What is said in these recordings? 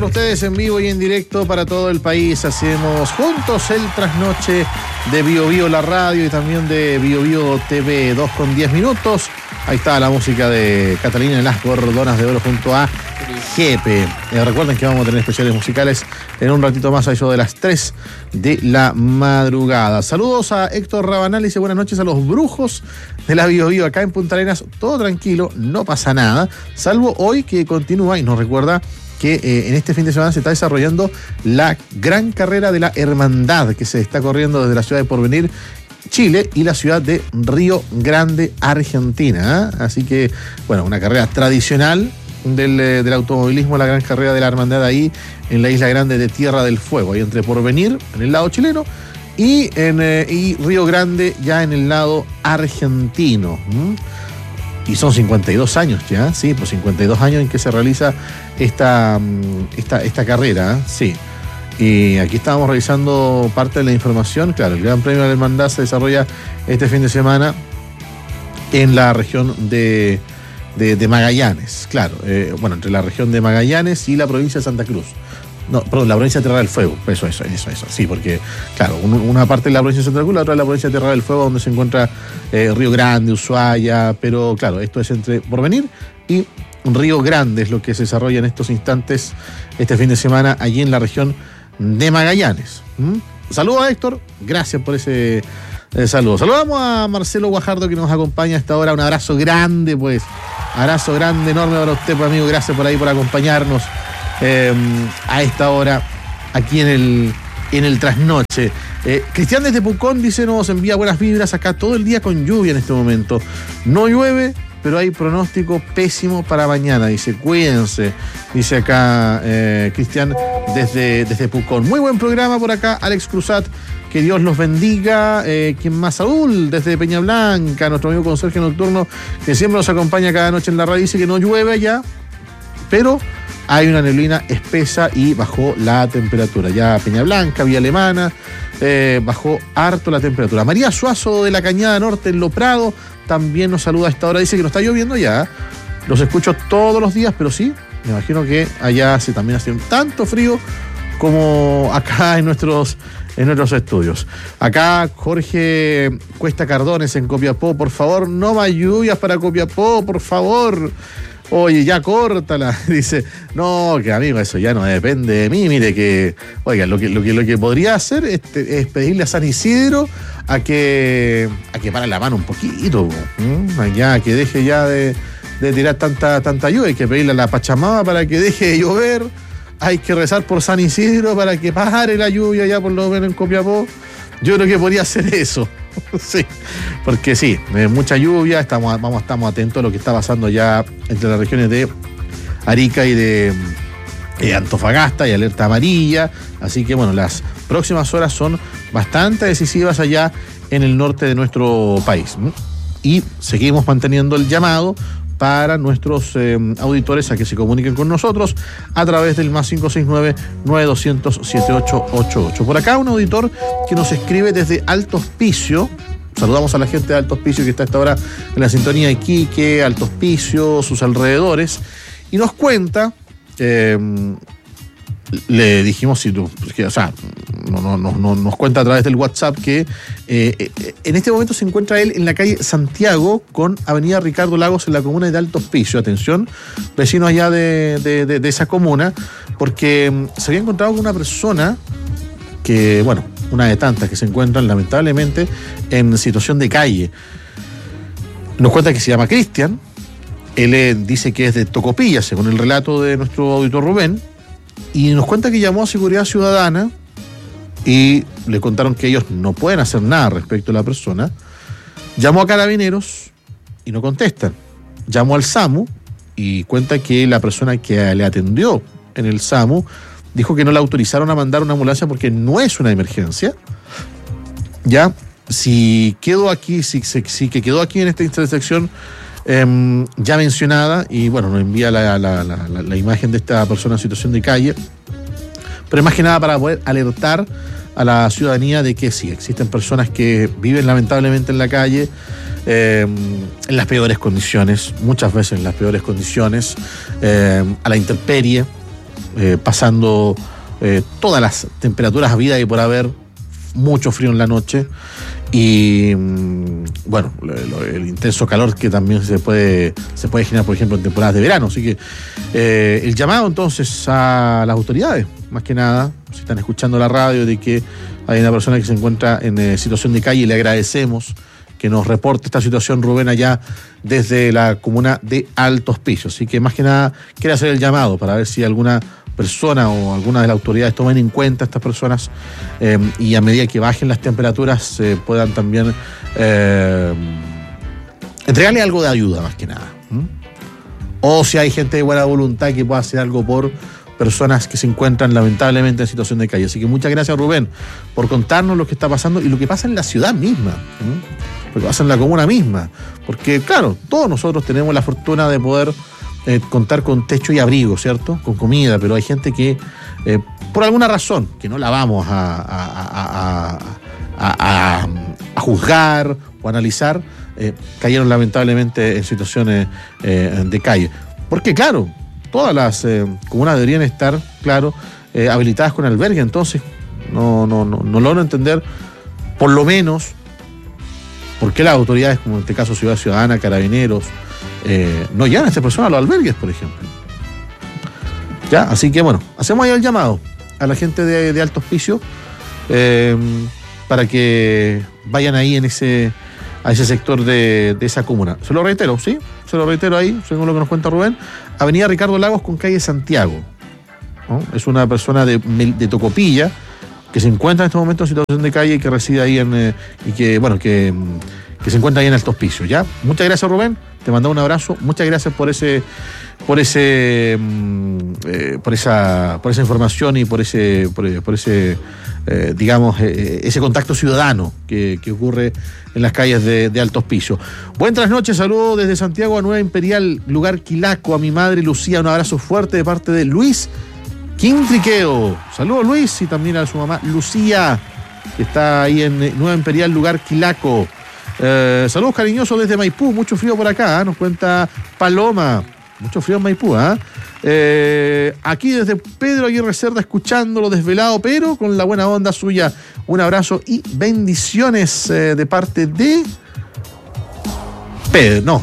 para ustedes en vivo y en directo para todo el país. Hacemos juntos el trasnoche de Bio Bio la radio y también de Bio Bio TV, 2:10. Ahí está la música de Catalina en las Gordonas de Oro junto a Jepe. Recuerden que vamos a tener especiales musicales en un ratito más, a eso de las 3 de la madrugada. Saludos a Héctor Rabanal, dice buenas noches a los brujos de la Bio Bio acá en Punta Arenas. Todo tranquilo, no pasa nada, salvo hoy que continúa y nos recuerda que en este fin de semana se está desarrollando la gran carrera de la Hermandad que se está corriendo desde la ciudad de Porvenir, Chile, y la ciudad de Río Grande, Argentina. Así que, bueno, una carrera tradicional del automovilismo, la gran carrera de la Hermandad ahí en la Isla Grande de Tierra del Fuego, ahí entre Porvenir, en el lado chileno, y Río Grande ya en el lado argentino. Y son 52 años ya, sí, pues 52 años en que se realiza esta carrera, sí. Y aquí estábamos revisando parte de la información. Claro, el Gran Premio de la Hermandad se desarrolla este fin de semana en la región de Magallanes, claro, bueno, entre la región de Magallanes y la provincia de Santa Cruz. No, perdón, la provincia de Tierra del Fuego, eso, sí, porque, claro, una parte de la provincia de Santa Cruz, la otra de la provincia de Tierra del Fuego, donde se encuentra Río Grande, Ushuaia, pero, claro, esto es entre Porvenir y Río Grande, es lo que se desarrolla en estos instantes, este fin de semana, allí en la región de Magallanes. Saludos a Héctor, gracias por ese saludo. Saludamos a Marcelo Guajardo, que nos acompaña a esta hora. Un abrazo grande, pues, abrazo grande, enorme para usted, pues, amigo, gracias por ahí, por acompañarnos a esta hora aquí en el trasnoche. Cristian desde Pucón dice, nos envía buenas vibras acá todo el día con lluvia en este momento. No llueve, pero hay pronóstico pésimo para mañana. Dice, cuídense, dice acá Cristian desde Pucón. Muy buen programa por acá, Alex Cruzat. Que Dios los bendiga. ¿Quién más? Saúl, desde Peña Blanca, nuestro amigo conserje nocturno, que siempre nos acompaña cada noche en la radio. Dice que no llueve allá, pero hay una neblina espesa y bajó la temperatura. Ya Peña Blanca, Vía Alemana, bajó harto la temperatura. María Suazo de la Cañada Norte en Lo Prado también nos saluda a esta hora. Dice que no está lloviendo ya. Los escucho todos los días, pero sí, me imagino que allá también hace tanto frío como acá en nuestros estudios. Acá Jorge Cuesta Cardones en Copiapó, por favor, no más lluvias para Copiapó, por favor. Oye, ya córtala. Dice, no, que amigo, eso ya no depende de mí. Mire que, oiga, lo que podría hacer es pedirle a San Isidro a que pare la mano un poquito, ya que deje ya de tirar tanta lluvia. Hay que pedirle a la Pachamama para que deje de llover. Hay que rezar por San Isidro para que pare la lluvia ya por lo menos en Copiapó. Yo creo que podría hacer eso. Sí, porque sí, mucha lluvia, estamos atentos a lo que está pasando ya entre las regiones de Arica y de Antofagasta y alerta amarilla, así que bueno, las próximas horas son bastante decisivas allá en el norte de nuestro país. Y seguimos manteniendo el llamado para nuestros auditores a que se comuniquen con nosotros a través del más 569-9200-7888. Por acá un auditor que nos escribe desde Alto Hospicio. Saludamos a la gente de Alto Hospicio que está a esta hora en la sintonía de Iquique, Alto Hospicio, sus alrededores, y nos cuenta, le dijimos, nos cuenta a través del WhatsApp que en este momento se encuentra él en la calle Santiago con avenida Ricardo Lagos en la comuna de Alto Hospicio. Atención, vecinos allá de esa comuna, porque se había encontrado con una persona que, bueno, una de tantas que se encuentran lamentablemente en situación de calle. Nos cuenta que se llama Cristian. Él dice que es de Tocopilla, según el relato de nuestro auditor Rubén. Y nos cuenta que llamó a Seguridad Ciudadana y le contaron que ellos no pueden hacer nada respecto a la persona. Llamó a Carabineros y no contestan. Llamó al SAMU y cuenta que la persona que le atendió en el SAMU dijo que no le autorizaron a mandar una ambulancia porque no es una emergencia. Ya, si quedó aquí en esta intersección ya mencionada, y bueno, nos envía la imagen de esta persona en situación de calle, pero más que nada para poder alertar a la ciudadanía de que sí, existen personas que viven lamentablemente en la calle, en las peores condiciones, muchas veces en las peores condiciones, a la intemperie, pasando todas las temperaturas habidas y por haber, mucho frío en la noche y bueno, el intenso calor que también se puede generar, por ejemplo, en temporadas de verano. Así que el llamado entonces a las autoridades, más que nada, si están escuchando la radio, de que hay una persona que se encuentra en situación de calle, y le agradecemos que nos reporte esta situación, Rubén, allá desde la comuna de Alto Hospicio. Así que más que nada quiere hacer el llamado para ver si alguna persona o alguna de las autoridades tomen en cuenta a estas personas y a medida que bajen las temperaturas puedan también entregarle algo de ayuda, más que nada. O si hay gente de buena voluntad que pueda hacer algo por personas que se encuentran lamentablemente en situación de calle. Así que muchas gracias, Rubén, por contarnos lo que está pasando y lo que pasa en la ciudad misma, lo que pasa en la comuna misma. Porque, claro, todos nosotros tenemos la fortuna de poder contar con techo y abrigo, ¿cierto? Con comida, pero hay gente que, por alguna razón, que no la vamos a juzgar o analizar, cayeron lamentablemente en situaciones de calle. Porque, claro, todas las comunas deberían estar, claro, habilitadas con albergue. Entonces no logro entender, por lo menos, por qué las autoridades, como en este caso Ciudad Ciudadana, Carabineros, no llevan a estas personas a los albergues, por ejemplo. Ya, así que bueno, hacemos ahí el llamado a la gente de Alto Hospicio para que vayan ahí a ese sector de esa comuna. Se lo reitero, ¿sí? Se lo reitero ahí, según lo que nos cuenta Rubén. Avenida Ricardo Lagos con calle Santiago, ¿no? Es una persona de Tocopilla que se encuentra en este momento en situación de calle y que reside ahí y que, bueno, que se encuentra ahí en Alto Hospicio, ¿ya? Muchas gracias, Rubén. Te mando un abrazo. Muchas gracias por esa información y por ese digamos, ese contacto ciudadano que ocurre en las calles de Alto Hospicio. Buenas noches, saludos desde Santiago a Nueva Imperial, lugar Quilaco, a mi madre Lucía, un abrazo fuerte de parte de Luis Quintriqueo. Saludos, Luis, y también a su mamá Lucía, que está ahí en Nueva Imperial, lugar Quilaco. Saludos cariñosos desde Maipú, mucho frío por acá, nos cuenta Paloma. Mucho frío en Maipú, aquí desde Pedro Aguirre Cerda, escuchándolo desvelado, pero con la buena onda suya. Un abrazo y bendiciones de parte de Pedro.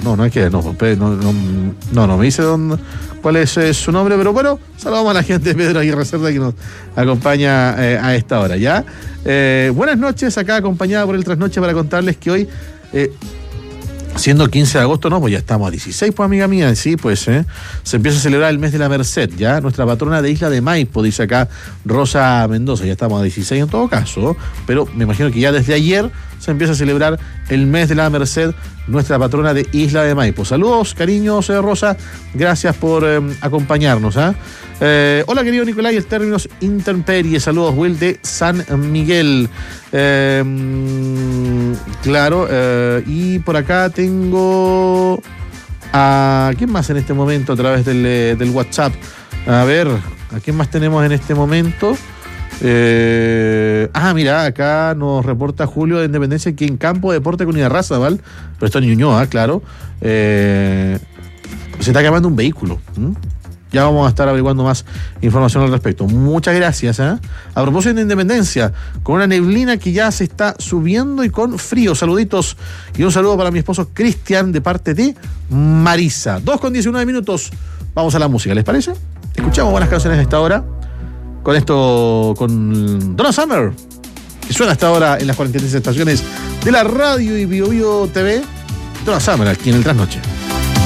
No me dice cuál es su nombre, pero bueno, saludamos a la gente de Pedro Aguirre Cerda que nos acompaña a esta hora, ¿ya? Buenas noches, acá acompañada por el Trasnoche para contarles que hoy... siendo 15 de agosto, no, pues ya estamos a 16, pues amiga mía, sí, pues, se empieza a celebrar el mes de la Merced, ya, nuestra patrona de Isla de Maipo, dice acá Rosa Mendoza, ya estamos a 16 en todo caso, pero me imagino que ya desde ayer se empieza a celebrar el mes de la Merced, nuestra patrona de Isla de Maipo. Saludos, cariños, Rosa, gracias por acompañarnos, hola querido Nicolai, el términos intemperie, saludos, Will de San Miguel. Claro, y por acá tengo a ¿quién más en este momento a través del WhatsApp? A ver, ¿a quién más tenemos en este momento? Mira, acá nos reporta Julio de Independencia que en Campo de Deporte con Irarrázaval, pero esto en Ñuñoa, claro, se está quemando un vehículo. Ya vamos a estar averiguando más información al respecto. Muchas gracias. A propósito de Independencia, con una neblina que ya se está subiendo y con frío. Saluditos y un saludo para mi esposo Cristian de parte de Marisa. 2:19. Vamos a la música, ¿les parece? Escuchamos buenas canciones a esta hora. Con esto, con Donna Summer, que suena hasta ahora en las 43 estaciones de la radio y Bio Bio TV. Donna Summer aquí en el Trasnoche.